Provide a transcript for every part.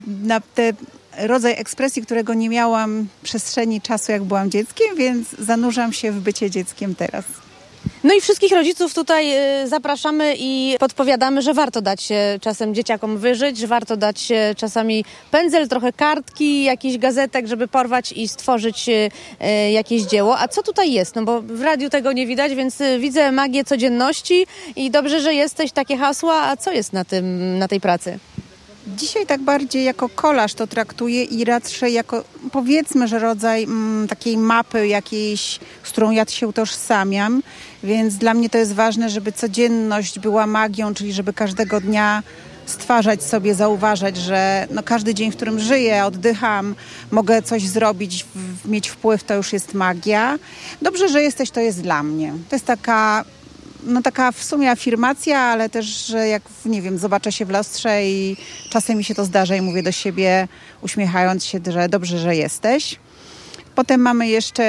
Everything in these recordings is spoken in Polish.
Na ten rodzaj ekspresji, którego nie miałam przestrzeni czasu, jak byłam dzieckiem, więc zanurzam się w bycie dzieckiem teraz. No i wszystkich rodziców tutaj zapraszamy i podpowiadamy, że warto dać się czasem dzieciakom wyżyć, że warto dać się czasami pędzel, trochę kartki, jakiś gazetek, żeby porwać i stworzyć jakieś dzieło. A co tutaj jest? No bo w radiu tego nie widać, więc widzę magię codzienności i dobrze, że jesteś, takie hasła. A co jest na tej pracy? Dzisiaj tak bardziej jako kolaż to traktuję i raczej jako, powiedzmy, że rodzaj takiej mapy jakiejś, z którą ja się utożsamiam, więc dla mnie to jest ważne, żeby codzienność była magią, czyli żeby każdego dnia stwarzać sobie, zauważać, że każdy dzień, w którym żyję, oddycham, mogę coś zrobić, mieć wpływ, to już jest magia. Dobrze, że jesteś, to jest dla mnie. To jest taka w sumie afirmacja, ale też, że jak, nie wiem, zobaczę się w lustrze i czasem mi się to zdarza i mówię do siebie, uśmiechając się, że dobrze, że jesteś. Potem mamy jeszcze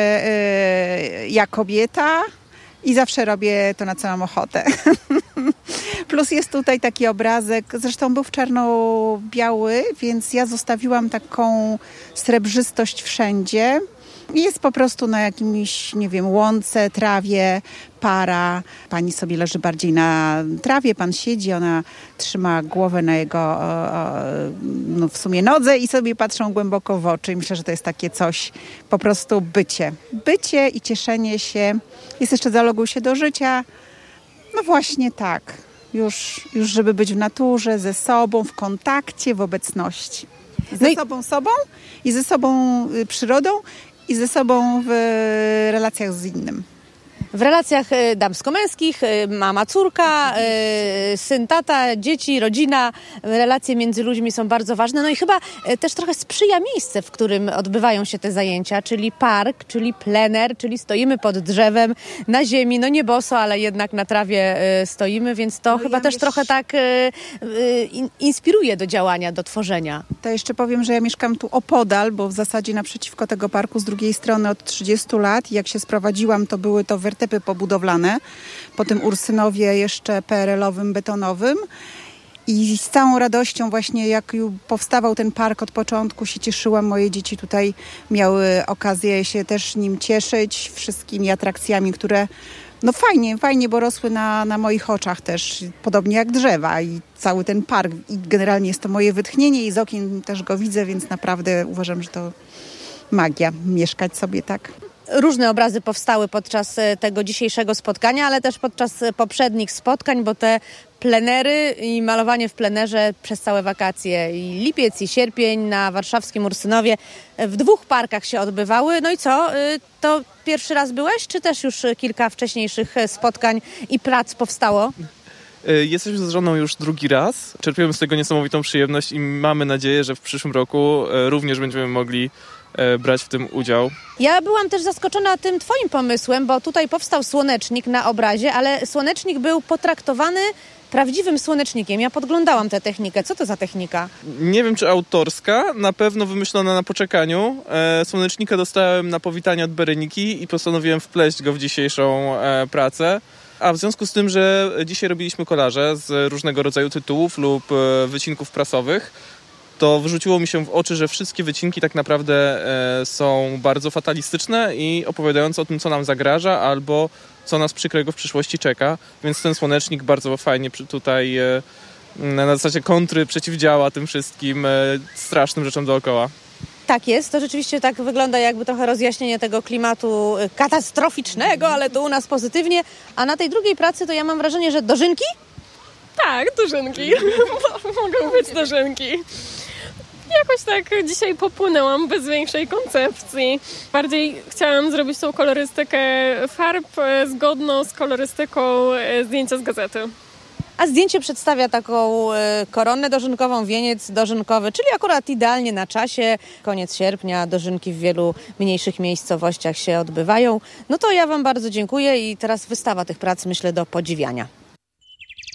ja kobieta i zawsze robię to, na co mam ochotę. Plus jest tutaj taki obrazek, zresztą był w czarno-biały, więc ja zostawiłam taką srebrzystość wszędzie. I jest po prostu na jakimś, nie wiem, łące, trawie, para. Pani sobie leży bardziej na trawie, pan siedzi, ona trzyma głowę na jego w sumie nodze i sobie patrzą głęboko w oczy. I myślę, że to jest takie coś, po prostu bycie. Bycie i cieszenie się. Jest jeszcze zaloguj się do życia. No właśnie tak. Już żeby być w naturze, ze sobą, w kontakcie, w obecności. Sobą i ze sobą przyrodą i ze sobą w relacjach z innym. W relacjach damsko-męskich, mama, córka, syn, tata, dzieci, rodzina, relacje między ludźmi są bardzo ważne. No i chyba też trochę sprzyja miejsce, w którym odbywają się te zajęcia, czyli park, czyli plener, czyli stoimy pod drzewem na ziemi, no nie boso, ale jednak na trawie stoimy, więc to chyba też trochę tak inspiruje do działania, do tworzenia. To jeszcze powiem, że ja mieszkam tu opodal, bo w zasadzie naprzeciwko tego parku z drugiej strony od 30 lat. Jak się sprowadziłam, to były to wertepy pobudowlane, po tym Ursynowie jeszcze PRL-owym, betonowym. I z całą radością właśnie jak powstawał ten park od początku się cieszyłam. Moje dzieci tutaj miały okazję się też nim cieszyć, wszystkimi atrakcjami, które fajnie, bo rosły na moich oczach też, podobnie jak drzewa i cały ten park. I generalnie jest to moje wytchnienie i z okien też go widzę, więc naprawdę uważam, że to magia mieszkać sobie tak. Różne obrazy powstały podczas tego dzisiejszego spotkania, ale też podczas poprzednich spotkań, bo te plenery i malowanie w plenerze przez całe wakacje i lipiec i sierpień na warszawskim Ursynowie w 2 parkach się odbywały. No i co? To pierwszy raz byłeś, czy też już kilka wcześniejszych spotkań i prac powstało? Jesteśmy z żoną już drugi raz. Czerpiemy z tego niesamowitą przyjemność i mamy nadzieję, że w przyszłym roku również będziemy mogli brać w tym udział. Ja byłam też zaskoczona tym twoim pomysłem, bo tutaj powstał słonecznik na obrazie, ale słonecznik był potraktowany prawdziwym słonecznikiem. Ja podglądałam tę technikę. Co to za technika? Nie wiem, czy autorska, na pewno wymyślona na poczekaniu. Słonecznika dostałem na powitanie od Bereniki i postanowiłem wpleść go w dzisiejszą pracę. A w związku z tym, że dzisiaj robiliśmy kolaże z różnego rodzaju tytułów lub wycinków prasowych, to wrzuciło mi się w oczy, że wszystkie wycinki tak naprawdę są bardzo fatalistyczne i opowiadające o tym, co nam zagraża albo co nas przykrego w przyszłości czeka. Więc ten słonecznik bardzo fajnie tutaj na zasadzie kontry przeciwdziała tym wszystkim strasznym rzeczom dookoła. Tak jest, to rzeczywiście tak wygląda, jakby trochę rozjaśnienie tego klimatu katastroficznego, ale to u nas pozytywnie. A na tej drugiej pracy to ja mam wrażenie, że dożynki? Tak, dożynki. Mogą być dożynki. Jakoś tak dzisiaj popłynęłam bez większej koncepcji. Bardziej chciałam zrobić tą kolorystykę farb zgodną z kolorystyką zdjęcia z gazety. A zdjęcie przedstawia taką koronę dożynkową, wieniec dożynkowy, czyli akurat idealnie na czasie. Koniec sierpnia, dożynki w wielu mniejszych miejscowościach się odbywają. No to ja wam bardzo dziękuję i teraz wystawa tych prac, myślę, do podziwiania.